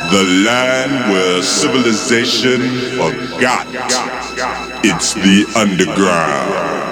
The land where civilization forgot. It's the underground.